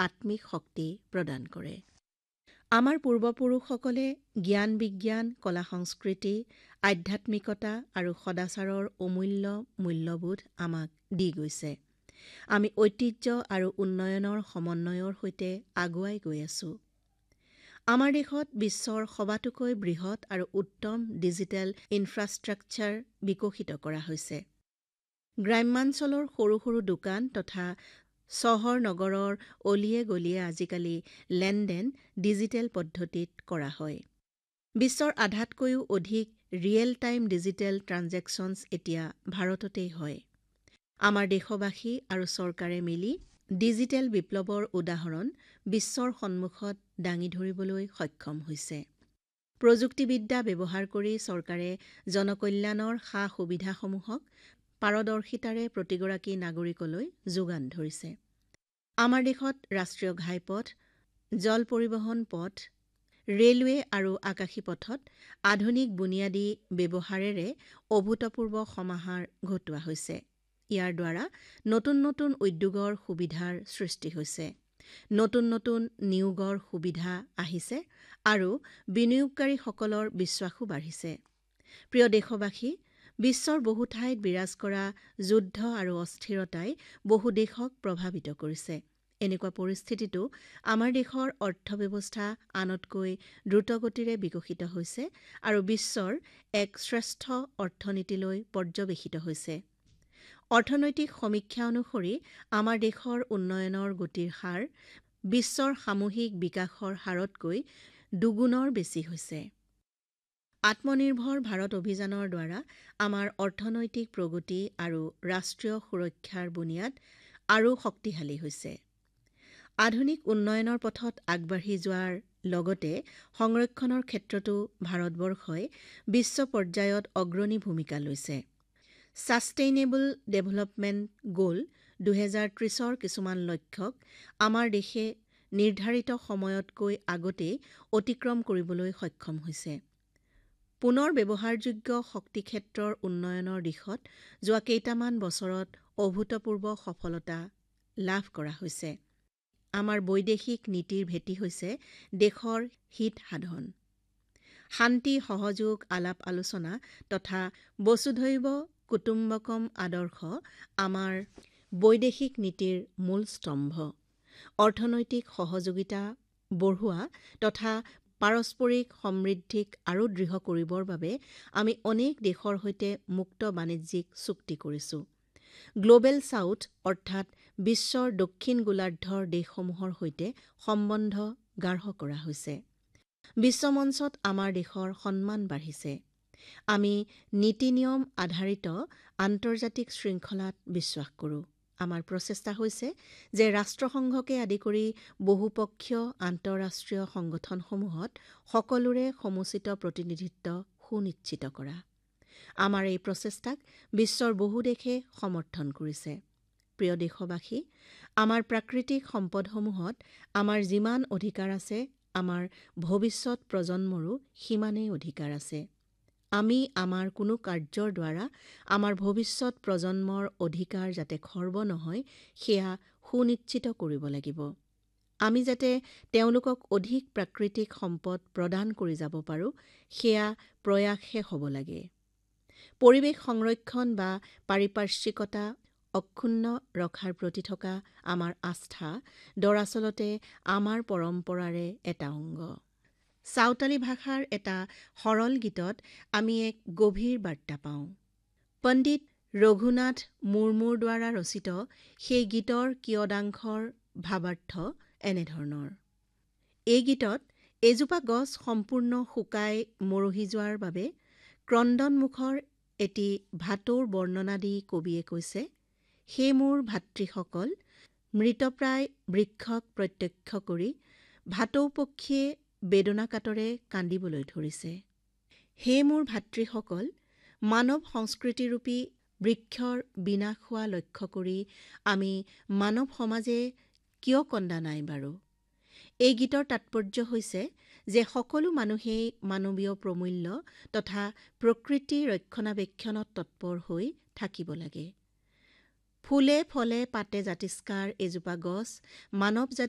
আত্মিক শক্তি প্ৰদান কৰে। আমাৰ পূৰ্বপুৰুষসকলে জ্ঞান বিজ্ঞান, কলা সংস্কৃতি, আধ্যাত্মিকতা আৰু সদাচাৰৰ অমূল্য মূল্যবোধ আমাক দি গৈছে। আমি ঐতিহ্য আৰু উন্নয়নৰ সমন্বয়ৰ সৈতে আগুৱাই গৈ আছো। আমাৰ দেশত বিশ্বৰ সবাতোকৈ বৃহৎ আৰু উত্তম ডিজিটেল ইনফ্ৰাষ্ট্ৰাকচাৰ বিকশিত কৰা হৈছে। গ্ৰাম্যাঞ্চলৰ সৰু সৰু দোকান তথা চহৰ নগৰৰ অলিয়ে গলিয়ে আজিকালি লেনদেন ডিজিটেল পদ্ধতিত কৰা হয়। বিশ্বৰ আধাতকৈও অধিক ৰিয়েল টাইম ডিজিটেল ট্ৰানজেকশ্যনছ এতিয়া ভাৰততেই হয়। আমাৰ দেশবাসী আৰু চৰকাৰে মিলি ডিজিটেল বিপ্লৱৰ উদাহৰণ বিশ্বৰ সন্মুখত দাঙি ধৰিবলৈ সক্ষম হৈছে। প্ৰযুক্তিবিদ্যা ব্যৱহাৰ কৰি চৰকাৰে জনকল্যাণৰ সা-সুবিধাসমূহক পাৰদৰ্শিতাৰে প্ৰতিগৰাকী নাগৰিকলৈ যোগান ধৰিছে। আমাৰ দেশত ৰাষ্ট্ৰীয় ঘাইপথ, জল পৰিবহণ পথ, ৰেলৱে আৰু আকাশী পথত আধুনিক বুনিয়াদী ব্যৱহাৰেৰে অভূতপূৰ্ব সমাহাৰ ঘটোৱা হৈছে। ইয়াৰ দ্বাৰা নতুন নতুন উদ্যোগৰ সুবিধাৰ সৃষ্টি হৈছে, নতুন নতুন নিয়োগৰ সুবিধা আহিছে আৰু বিনিয়োগকাৰীসকলৰ বিশ্বাসো বাঢ়িছে। প্ৰিয় দেশবাসী, বিশ্বৰ বহু ঠাইত বিৰাজ কৰা যুদ্ধ আৰু অস্থিৰতাই বহু দেশক প্ৰভাৱিত কৰিছে। এনেকুৱা পৰিস্থিতিতো আমাৰ দেশৰ অৰ্থব্যৱস্থা আনতকৈ দ্ৰুতগতিৰে বিকশিত হৈছে আৰু বিশ্বৰ এক শ্ৰেষ্ঠ অৰ্থনীতিলৈ পৰ্যবেসিত হৈছে। অৰ্থনৈতিক সমীক্ষা অনুসৰি আমাৰ দেশৰ উন্নয়নৰ গতিৰ হাৰ বিশ্বৰ সামূহিক বিকাশৰ হাৰতকৈ দুগুণৰ বেছি হৈছে। আত্মনিৰ্ভৰ ভাৰত অভিযানৰ দ্বাৰা আমাৰ অৰ্থনৈতিক প্ৰগতি আৰু ৰাষ্ট্ৰীয় সুৰক্ষাৰ বুনিয়াদ আৰু শক্তিশালী হৈছে। আধুনিক উন্নয়নৰ পথত আগবাঢ়ি যোৱাৰ লগতে সংৰক্ষণৰ ক্ষেত্ৰতো ভাৰতবৰ্ষই বিশ্ব পৰ্যায়ত অগ্ৰণী ভূমিকা লৈছে। ছাষ্টেইনেবল ডেভেলপমেণ্ট গ'ল 2030ৰ কিছুমান লক্ষ্যক আমাৰ দেশে নিৰ্ধাৰিত সময়তকৈ আগতেই অতিক্ৰম কৰিবলৈ সক্ষম হৈছে। পুনৰ ব্যৱহাৰযোগ্য শক্তি ক্ষেত্ৰৰ উন্নয়নৰ দিশত যোৱা কেইটামান বছৰত অভূতপূৰ্ব সফলতা লাভ কৰা হৈছে। আমাৰ বৈদেশিক নীতিৰ ভেটি হৈছে দেশৰ হিত সাধন। শান্তি, সহযোগ, আলাপ আলোচনা তথা বসুধৈৱ কুটুম্বকম আদৰ্শ আমাৰ বৈদেশিক নীতিৰ মূল স্তম্ভ। অৰ্থনৈতিক সহযোগিতা বঢ়োৱা তথা পাৰস্পৰিক সমৃদ্ধিক আৰু দৃঢ় কৰিবৰ বাবে আমি অনেক দেশৰ সৈতে মুক্ত বাণিজ্যিক চুক্তি কৰিছোঁ। গ্ল'বেল ছাউথ অৰ্থাৎ বিশ্বৰ দক্ষিণ গোলাৰ্ধৰ দেশসমূহৰ সৈতে সম্বন্ধ গাঢ় কৰা হৈছে। বিশ্বমঞ্চত আমাৰ দেশৰ সন্মান বাঢ়িছে। আমি নীতি-নিয়ম আধাৰিত আন্তৰ্জাতিক শৃংখলাত বিশ্বাস কৰোঁ। আমাৰ প্ৰচেষ্টা হৈছে যে ৰাষ্ট্ৰসংঘকে আদি কৰি বহুপক্ষীয় আন্তঃৰাষ্ট্ৰীয় সংগঠনসমূহত সকলোৰে সমুচিত প্ৰতিনিধিত্ব সুনিশ্চিত কৰা। আমাৰ এই প্ৰচেষ্টাক বিশ্বৰ বহু দেশে সমৰ্থন কৰিছে। প্ৰিয় দেশবাসী, আমাৰ প্ৰাকৃতিক সম্পদসমূহত আমাৰ যিমান অধিকাৰ আছে, আমাৰ ভৱিষ্যত প্ৰজন্মৰো সিমানেই অধিকাৰ আছে। আমি আমাৰ কোনো কাৰ্যৰ দ্বাৰা আমাৰ ভৱিষ্যত প্ৰজন্মৰ অধিকাৰ যাতে খৰ্ব নহয়, সেয়া সুনিশ্চিত কৰিব লাগিব। আমি যাতে তেওঁলোকক অধিক প্ৰাকৃতিক সম্পদ প্ৰদান কৰি যাব পাৰোঁ, সেয়া প্ৰয়াসহে হ'ব লাগে। পৰিৱেশ সংৰক্ষণ বা পাৰিপাৰ্শ্বিকতা অক্ষুণ্ণ ৰখাৰ প্ৰতি থকা আমাৰ আস্থা দৰাচলতে আমাৰ পৰম্পৰাৰে এটা অংগ। চাওতালী ভাষাৰ এটা সৰল গীতত আমি এক গভীৰ বাৰ্তা পাওঁ। পণ্ডিত ৰঘুনাথ মুৰ্মুৰ দ্বাৰা ৰচিত সেই গীতৰ কিয়দাংশৰ ভাৱাৰ্থ এনেধৰণৰ। এই গীতত এজোপা গছ সম্পূৰ্ণ শুকাই মৰহি যোৱাৰ বাবে ক্ৰন্দনমুখৰ এটি ভাটৌৰ বৰ্ণনা দি কবিয়ে কৈছে, হে মোৰ ভাতৃসকল, মৃতপ্ৰায় বৃক্ষক প্ৰত্যক্ষ কৰি ভাটৌ পক্ষীয়ে বেদনাকাতৰে কান্দিবলৈ ধৰিছে। হে মোৰ ভাতৃসকল, মানৱ সংস্কৃতিৰূপী বৃক্ষৰ বিনাশ হোৱা লক্ষ্য কৰি আমি মানৱ সমাজে কিয় কন্দা নাই বাৰু? এই গীতৰ তাৎপৰ্য হৈছে যে সকলো মানুহেই মানৱীয় প্ৰমূল্য তথা প্ৰকৃতি ৰক্ষণাবেক্ষণত তৎপৰ হৈ থাকিব লাগে। ফুলে ফলে পাতে জাতিষ্কাৰ এজোপা গছ মানৱ জাতি